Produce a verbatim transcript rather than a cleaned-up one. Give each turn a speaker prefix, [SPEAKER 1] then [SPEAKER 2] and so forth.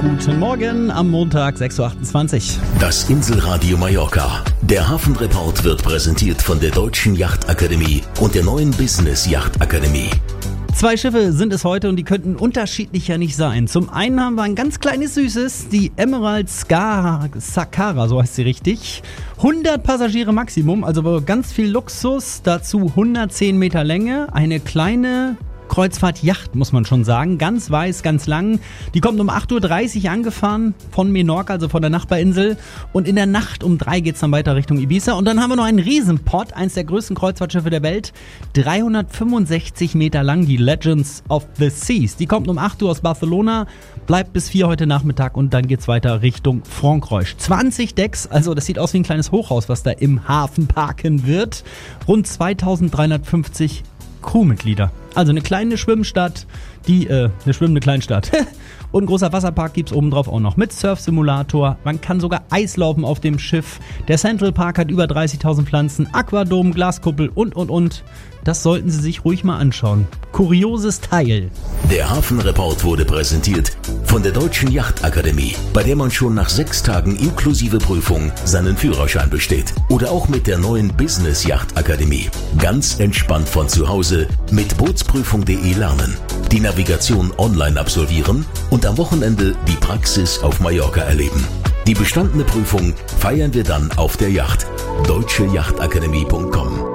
[SPEAKER 1] Guten Morgen am Montag, sechs Uhr achtundzwanzig.
[SPEAKER 2] Das Inselradio Mallorca. Der Hafenreport wird präsentiert von der Deutschen Yachtakademie und der neuen Business Yachtakademie.
[SPEAKER 1] Zwei Schiffe sind es heute und die könnten unterschiedlicher nicht sein. Zum einen haben wir ein ganz kleines Süßes, die Emerald Scar- Sakara, so heißt sie richtig. hundert Passagiere Maximum, also ganz viel Luxus, dazu hundertzehn Meter Länge, eine kleine Kreuzfahrtjacht, muss man schon sagen. Ganz weiß, ganz lang. Die kommt um acht Uhr dreißig angefahren von Menorca, also von der Nachbarinsel. Und in der Nacht um drei geht's dann weiter Richtung Ibiza. Und dann haben wir noch einen Riesenpott, eins der größten Kreuzfahrtschiffe der Welt. dreihundertfünfundsechzig Meter lang, die Legends of the Seas. Die kommt um acht Uhr aus Barcelona, bleibt bis vier heute Nachmittag und dann geht's weiter Richtung Frankreusch. zwanzig Decks, also das sieht aus wie ein kleines Hochhaus, was da im Hafen parken wird. Rund zweitausenddreihundertfünfzig Crewmitglieder. Also eine kleine Schwimmstadt, die, äh, eine schwimmende Kleinstadt. Und ein großer Wasserpark gibt's obendrauf auch noch mit Surfsimulator. Man kann sogar Eislaufen auf dem Schiff. Der Central Park hat über dreißigtausend Pflanzen, Aquadom, Glaskuppel und, und, und. Das sollten Sie sich ruhig mal anschauen. Kurioses Teil.
[SPEAKER 2] Der Hafenreport wurde präsentiert von der Deutschen Yachtakademie, bei der man schon nach sechs Tagen inklusive Prüfung seinen Führerschein besteht. Oder auch mit der neuen Business Yachtakademie. Ganz entspannt von zu Hause mit bootsprüfung punkt de lernen, die Navigation online absolvieren und am Wochenende die Praxis auf Mallorca erleben. Die bestandene Prüfung feiern wir dann auf der Yacht. deutsche yachtakademie punkt com